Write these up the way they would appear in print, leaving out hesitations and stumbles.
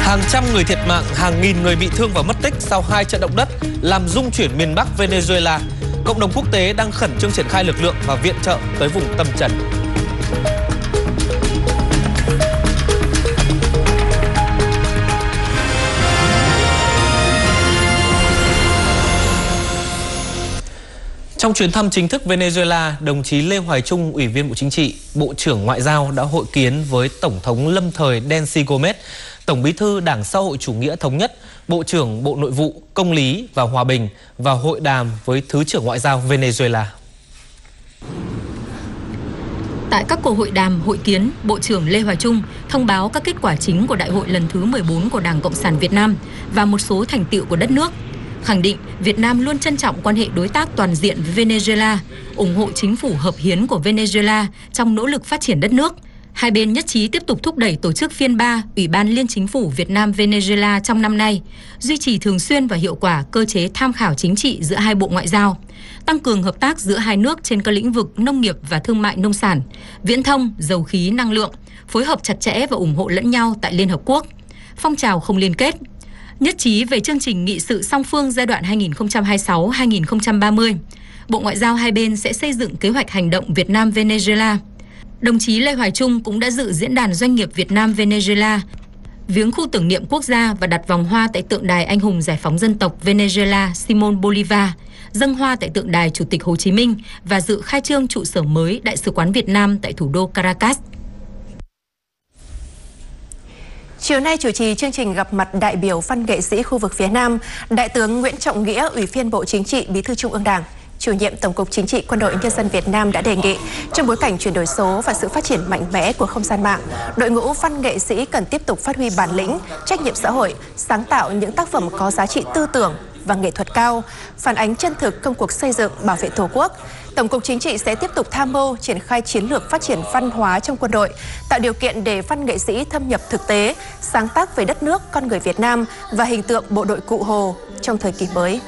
Hàng trăm người thiệt mạng, hàng nghìn người bị thương và mất tích sau 2 trận động đất làm rung chuyển miền Bắc Venezuela. Cộng đồng quốc tế đang khẩn trương triển khai lực lượng và viện trợ tới vùng tâm trần. Trong chuyến thăm chính thức Venezuela, đồng chí Lê Hoài Trung, Ủy viên Bộ Chính trị, Bộ trưởng Ngoại giao đã hội kiến với Tổng thống lâm thời Delcy Gomez, Tổng bí thư Đảng Xã hội Chủ nghĩa Thống nhất, Bộ trưởng Bộ Nội vụ, Công lý và Hòa bình và hội đàm với Thứ trưởng Ngoại giao Venezuela. Tại các cuộc hội đàm, hội kiến, Bộ trưởng Lê Hoài Trung thông báo các kết quả chính của Đại hội lần thứ 14 của Đảng Cộng sản Việt Nam và một số thành tựu của đất nước. Khẳng định Việt Nam luôn trân trọng quan hệ đối tác toàn diện với Venezuela, ủng hộ chính phủ hợp hiến của Venezuela trong nỗ lực phát triển đất nước. Hai bên nhất trí tiếp tục thúc đẩy tổ chức phiên 3 Ủy ban Liên Chính phủ Việt Nam-Venezuela trong năm nay, duy trì thường xuyên và hiệu quả cơ chế tham khảo chính trị giữa hai bộ ngoại giao, tăng cường hợp tác giữa hai nước trên các lĩnh vực nông nghiệp và thương mại nông sản, viễn thông, dầu khí, năng lượng, phối hợp chặt chẽ và ủng hộ lẫn nhau tại Liên Hợp Quốc, phong trào không liên kết. Nhất trí về chương trình nghị sự song phương giai đoạn 2026-2030, Bộ Ngoại giao hai bên sẽ xây dựng kế hoạch hành động Việt Nam-Venezuela. Đồng chí Lê Hoài Trung cũng đã dự diễn đàn doanh nghiệp Việt Nam-Venezuela, viếng khu tưởng niệm quốc gia và đặt vòng hoa tại tượng đài anh hùng giải phóng dân tộc Venezuela Simón Bolívar, dâng hoa tại tượng đài Chủ tịch Hồ Chí Minh và dự khai trương trụ sở mới Đại sứ quán Việt Nam tại thủ đô Caracas. Chiều nay chủ trì chương trình gặp mặt đại biểu văn nghệ sĩ khu vực phía Nam, Đại tướng Nguyễn Trọng Nghĩa, Ủy viên Bộ Chính trị, Bí thư Trung ương Đảng, Chủ nhiệm Tổng cục Chính trị Quân đội Nhân dân Việt Nam đã đề nghị trong bối cảnh chuyển đổi số và sự phát triển mạnh mẽ của không gian mạng, đội ngũ văn nghệ sĩ cần tiếp tục phát huy bản lĩnh, trách nhiệm xã hội, sáng tạo những tác phẩm có giá trị tư tưởng và nghệ thuật cao, phản ánh chân thực công cuộc xây dựng, bảo vệ Tổ quốc. Tổng cục Chính trị sẽ tiếp tục tham mưu triển khai chiến lược phát triển văn hóa trong quân đội, tạo điều kiện để văn nghệ sĩ thâm nhập thực tế, sáng tác về đất nước, con người Việt Nam và hình tượng bộ đội Cụ Hồ trong thời kỳ mới.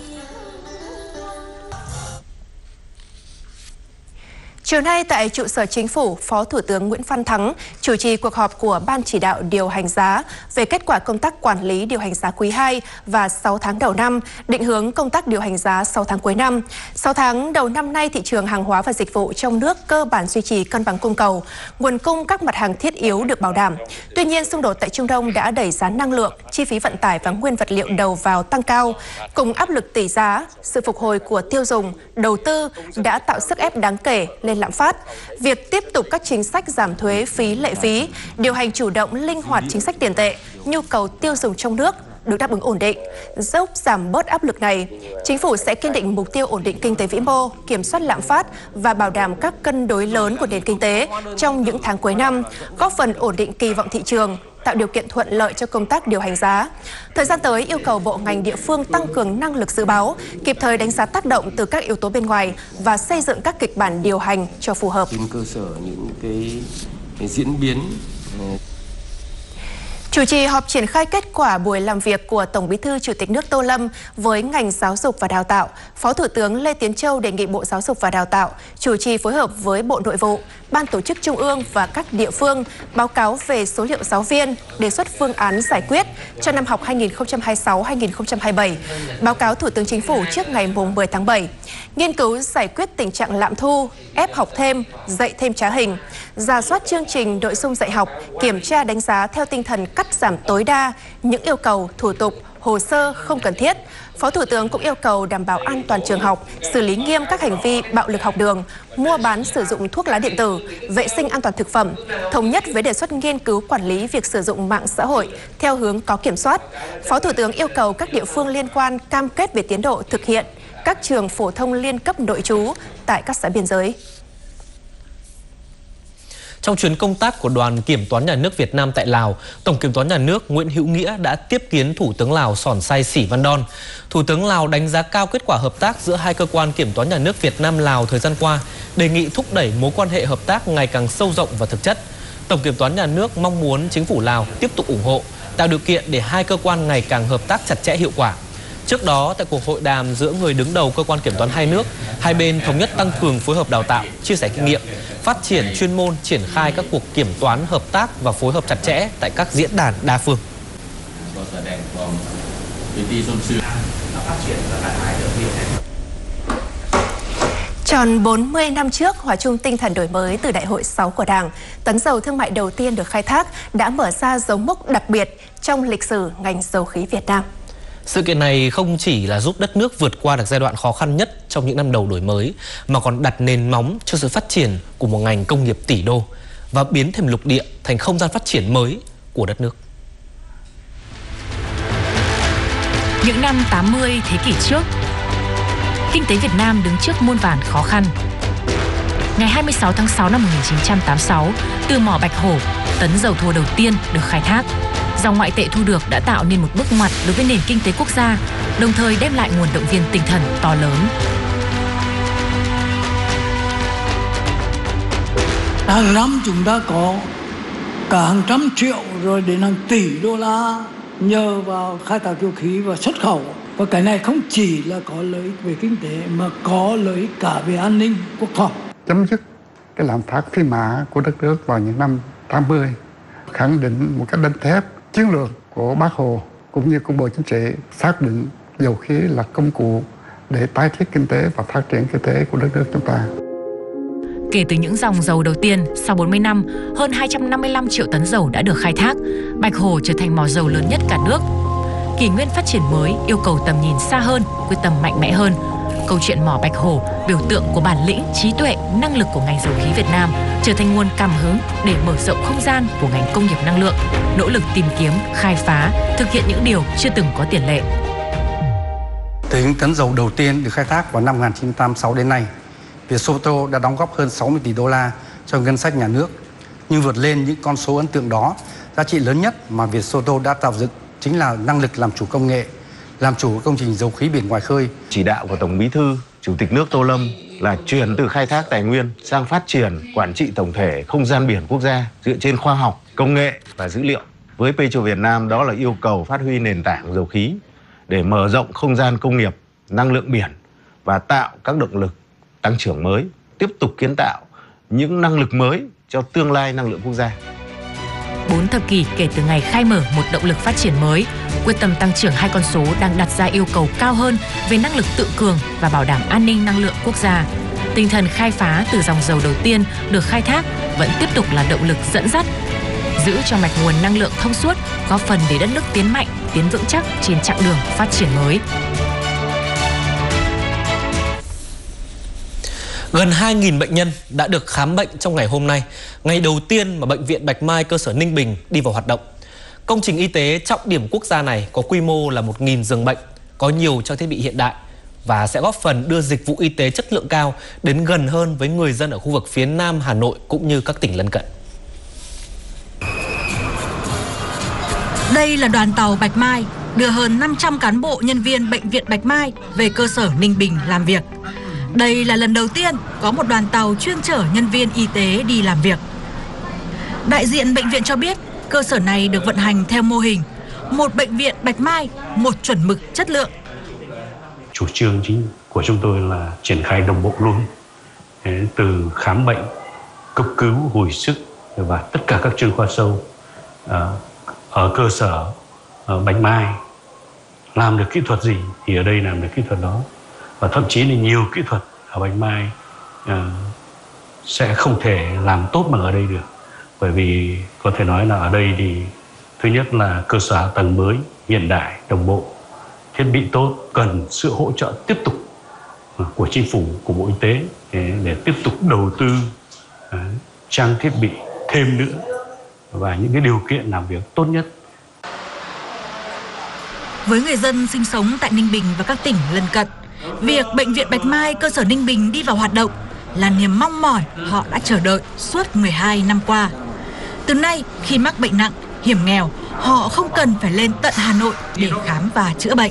Chiều nay tại trụ sở Chính phủ, Phó Thủ tướng Nguyễn Văn Thắng chủ trì cuộc họp của Ban chỉ đạo điều hành giá về kết quả công tác quản lý điều hành giá quý 2 và 6 tháng đầu năm, định hướng công tác điều hành giá 6 tháng cuối năm. 6 tháng đầu năm nay, thị trường hàng hóa và dịch vụ trong nước cơ bản duy trì cân bằng cung cầu, nguồn cung các mặt hàng thiết yếu được bảo đảm. Tuy nhiên, xung đột tại Trung Đông đã đẩy giá năng lượng, chi phí vận tải và nguyên vật liệu đầu vào tăng cao, cùng áp lực tỷ giá, sự phục hồi của tiêu dùng, đầu tư đã tạo sức ép đáng kể lên lạm phát. Việc tiếp tục các chính sách giảm thuế, phí, lệ phí, điều hành chủ động linh hoạt chính sách tiền tệ, nhu cầu tiêu dùng trong nước được đáp ứng ổn định, giúp giảm bớt áp lực này. Chính phủ sẽ kiên định mục tiêu ổn định kinh tế vĩ mô, kiểm soát lạm phát và bảo đảm các cân đối lớn của nền kinh tế trong những tháng cuối năm, góp phần ổn định kỳ vọng thị trường, tạo điều kiện thuận lợi cho công tác điều hành giá. Thời gian tới, yêu cầu bộ ngành địa phương tăng cường năng lực dự báo, kịp thời đánh giá tác động từ các yếu tố bên ngoài và xây dựng các kịch bản điều hành cho phù hợp. Trên cơ sở những cái diễn biến. Chủ trì họp triển khai kết quả buổi làm việc của Tổng Bí thư Chủ tịch nước Tô Lâm với ngành giáo dục và đào tạo, Phó Thủ tướng Lê Tiến Châu đề nghị Bộ Giáo dục và Đào tạo chủ trì phối hợp với Bộ Nội vụ, Ban Tổ chức Trung ương và các địa phương báo cáo về số liệu giáo viên, đề xuất phương án giải quyết cho năm học 2026-2027, báo cáo Thủ tướng Chính phủ trước ngày 10 tháng 7, nghiên cứu giải quyết tình trạng lạm thu, ép học thêm, dạy thêm trá hình, rà soát chương trình nội dung dạy học, kiểm tra đánh giá theo tinh thần cắt giảm tối đa những yêu cầu, thủ tục, hồ sơ không cần thiết. Phó Thủ tướng cũng yêu cầu đảm bảo an toàn trường học, xử lý nghiêm các hành vi bạo lực học đường, mua bán sử dụng thuốc lá điện tử, vệ sinh an toàn thực phẩm, thống nhất với đề xuất nghiên cứu quản lý việc sử dụng mạng xã hội theo hướng có kiểm soát. Phó Thủ tướng yêu cầu các địa phương liên quan cam kết về tiến độ thực hiện các trường phổ thông liên cấp nội trú tại các xã biên giới. Trong chuyến công tác của Đoàn Kiểm toán Nhà nước Việt Nam tại Lào, Tổng Kiểm toán Nhà nước Nguyễn Hữu Nghĩa đã tiếp kiến Thủ tướng Lào Sòn Say Sĩ Văn Đon. Thủ tướng Lào đánh giá cao kết quả hợp tác giữa hai cơ quan Kiểm toán Nhà nước Việt Nam Lào thời gian qua, đề nghị thúc đẩy mối quan hệ hợp tác ngày càng sâu rộng và thực chất. Tổng Kiểm toán Nhà nước mong muốn Chính phủ Lào tiếp tục ủng hộ, tạo điều kiện để hai cơ quan ngày càng hợp tác chặt chẽ hiệu quả. Trước đó, tại cuộc hội đàm giữa người đứng đầu cơ quan kiểm toán hai nước, hai bên thống nhất tăng cường phối hợp đào tạo, chia sẻ kinh nghiệm, phát triển chuyên môn, triển khai các cuộc kiểm toán hợp tác và phối hợp chặt chẽ tại các diễn đàn đa phương. Tròn 40 năm trước, hòa chung tinh thần đổi mới từ Đại hội 6 của Đảng, tấn dầu thương mại đầu tiên được khai thác đã mở ra dấu mốc đặc biệt trong lịch sử ngành dầu khí Việt Nam. Sự kiện này không chỉ là giúp đất nước vượt qua được giai đoạn khó khăn nhất trong những năm đầu đổi mới, mà còn đặt nền móng cho sự phát triển của một ngành công nghiệp tỷ đô và biến thềm lục địa thành không gian phát triển mới của đất nước. Những năm 80 thế kỷ trước, kinh tế Việt Nam đứng trước muôn vàn khó khăn. Ngày 26 tháng 6 năm 1986, từ mỏ Bạch Hổ, tấn dầu thô đầu tiên được khai thác. Dòng ngoại tệ thu được đã tạo nên một bước ngoặt đối với nền kinh tế quốc gia, đồng thời đem lại nguồn động viên tinh thần to lớn. Hàng năm chúng ta có cả hàng trăm triệu rồi đến hàng tỷ đô la nhờ vào khai thác dầu khí và xuất khẩu. Và cái này không chỉ là có lợi về kinh tế mà có lợi cả về an ninh quốc phòng. Chấm dứt cái lạm phát phi mã của đất nước vào những năm 80, khẳng định một cách đanh thép chiến lược của Bác Hồ cũng như của Bộ Chính trị xác định dầu khí là công cụ để tái thiết kinh tế và phát triển kinh tế của đất nước chúng ta. Kể từ những dòng dầu đầu tiên, sau 40 năm, hơn 255 triệu tấn dầu đã được khai thác, Bạch Hổ trở thành mỏ dầu lớn nhất cả nước. Kỷ nguyên phát triển mới yêu cầu tầm nhìn xa hơn, quyết tâm mạnh mẽ hơn. Câu chuyện mỏ Bạch Hổ, biểu tượng của bản lĩnh, trí tuệ, năng lực của ngành dầu khí Việt Nam, trở thành nguồn cảm hứng để mở rộng không gian của ngành công nghiệp năng lượng, nỗ lực tìm kiếm, khai phá, thực hiện những điều chưa từng có tiền lệ. Từ những tấn dầu đầu tiên được khai thác vào năm 1986 đến nay, Vietsoto đã đóng góp hơn 60 tỷ đô la cho ngân sách nhà nước. Nhưng vượt lên những con số ấn tượng đó, giá trị lớn nhất mà Vietsoto đã tạo dựng chính là năng lực làm chủ công nghệ, làm chủ công trình dầu khí biển ngoài khơi. Chỉ đạo của Tổng Bí thư, Chủ tịch nước Tô Lâm là chuyển từ khai thác tài nguyên sang phát triển quản trị tổng thể không gian biển quốc gia dựa trên khoa học, công nghệ và dữ liệu. Với Petro Việt Nam, đó là yêu cầu phát huy nền tảng dầu khí để mở rộng không gian công nghiệp, năng lượng biển và tạo các động lực tăng trưởng mới, tiếp tục kiến tạo những năng lực mới cho tương lai năng lượng quốc gia. 4 thập kỷ kể từ ngày khai mở một động lực phát triển mới, quyết tâm tăng trưởng hai con số đang đặt ra yêu cầu cao hơn về năng lực tự cường và bảo đảm an ninh năng lượng quốc gia. Tinh thần khai phá từ dòng dầu đầu tiên được khai thác vẫn tiếp tục là động lực dẫn dắt, giữ cho mạch nguồn năng lượng thông suốt, góp phần để đất nước tiến mạnh, tiến vững chắc trên chặng đường phát triển mới. Gần 2.000 bệnh nhân đã được khám bệnh trong ngày hôm nay, ngày đầu tiên mà Bệnh viện Bạch Mai cơ sở Ninh Bình đi vào hoạt động. Công trình y tế trọng điểm quốc gia này có quy mô là 1.000 giường bệnh, có nhiều trang thiết bị hiện đại và sẽ góp phần đưa dịch vụ y tế chất lượng cao đến gần hơn với người dân ở khu vực phía Nam Hà Nội cũng như các tỉnh lân cận. Đây là đoàn tàu Bạch Mai đưa hơn 500 cán bộ nhân viên Bệnh viện Bạch Mai về cơ sở Ninh Bình làm việc. Đây là lần đầu tiên có một đoàn tàu chuyên chở nhân viên y tế đi làm việc. Đại diện bệnh viện cho biết cơ sở này được vận hành theo mô hình một bệnh viện Bạch Mai, một chuẩn mực chất lượng. Chủ trương chính của chúng tôi là triển khai đồng bộ luôn, từ khám bệnh, cấp cứu, hồi sức và tất cả các chuyên khoa sâu ở cơ sở Bạch Mai. Làm được kỹ thuật gì thì ở đây làm được kỹ thuật đó. Và thậm chí là nhiều kỹ thuật ở Bạch Mai sẽ không thể làm tốt bằng ở đây được. Bởi vì có thể nói là ở đây thì thứ nhất là cơ sở hạ tầng mới, hiện đại, đồng bộ, thiết bị tốt, cần sự hỗ trợ tiếp tục của chính phủ, của Bộ Y tế để tiếp tục đầu tư trang thiết bị thêm nữa và những cái điều kiện làm việc tốt nhất. Với người dân sinh sống tại Ninh Bình và các tỉnh lân cận, việc Bệnh viện Bạch Mai cơ sở Ninh Bình đi vào hoạt động là niềm mong mỏi họ đã chờ đợi suốt 12 năm qua. Từ nay, khi mắc bệnh nặng, hiểm nghèo, họ không cần phải lên tận Hà Nội để khám và chữa bệnh.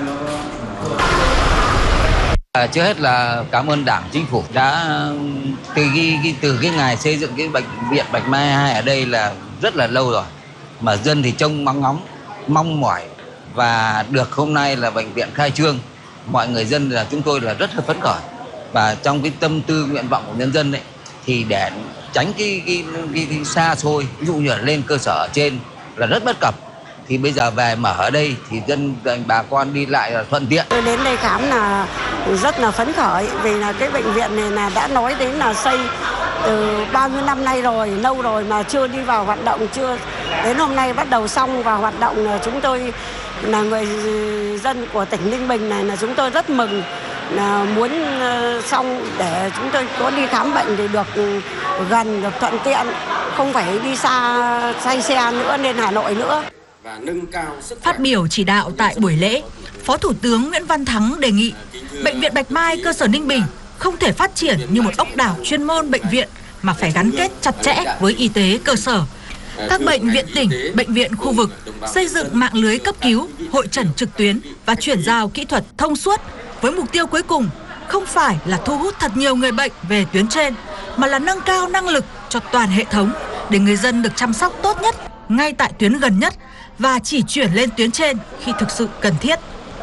Trước hết là cảm ơn Đảng, Chính phủ đã từ cái ngày xây dựng cái Bệnh viện Bạch Mai 2 ở đây là rất là lâu rồi. Mà dân thì trông mong mỏi và được hôm nay là bệnh viện khai trương. Mọi người dân là chúng tôi là rất là phấn khởi. Và trong cái tâm tư nguyện vọng của nhân dân ấy, thì để tránh cái xa xôi, ví dụ như là lên cơ sở ở trên là rất bất cập. thì bây giờ về mở ở đây thì bà con đi lại là thuận tiện. Tôi đến đây khám là rất là phấn khởi vì là cái bệnh viện này là đã nói đến là xây từ bao nhiêu năm nay rồi, lâu rồi mà chưa đi vào hoạt động, chưa đến hôm nay bắt đầu xong vào hoạt động. Là chúng tôi là người dân của tỉnh Ninh Bình này là chúng tôi rất mừng, là muốn xong để chúng tôi có đi khám bệnh thì được gần, được thuận tiện, không phải đi xa say xe nữa nên Hà Nội nữa. Phát biểu chỉ đạo tại buổi lễ, Phó Thủ tướng Nguyễn Văn Thắng đề nghị Bệnh viện Bạch Mai cơ sở Ninh Bình không thể phát triển như một ốc đảo chuyên môn bệnh viện mà phải gắn kết chặt chẽ với y tế cơ sở. Các bệnh viện tỉnh, bệnh viện khu vực xây dựng mạng lưới cấp cứu, hội chẩn trực tuyến và chuyển giao kỹ thuật thông suốt với mục tiêu cuối cùng không phải là thu hút thật nhiều người bệnh về tuyến trên mà là nâng cao năng lực cho toàn hệ thống để người dân được chăm sóc tốt nhất ngay tại tuyến gần nhất và chỉ chuyển lên tuyến trên khi thực sự cần thiết.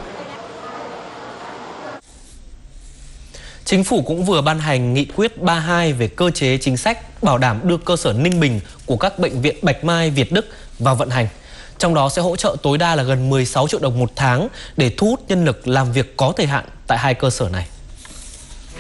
Chính phủ cũng vừa ban hành nghị quyết 32 về cơ chế chính sách bảo đảm đưa cơ sở Ninh Bình của các bệnh viện Bạch Mai, Việt Đức vào vận hành. Trong đó sẽ hỗ trợ tối đa là gần 16 triệu đồng một tháng để thu hút nhân lực làm việc có thời hạn tại hai cơ sở này.